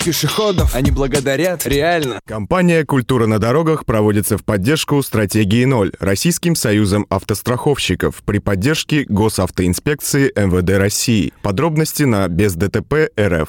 пешеходов они благодарят, реально. Компания «Культура на дорогах» проводится в поддержку стратегии 0 Российским союзом автостраховщиков при поддержке Госавтоинспекции МВД России. Подробности на бездтп.рф.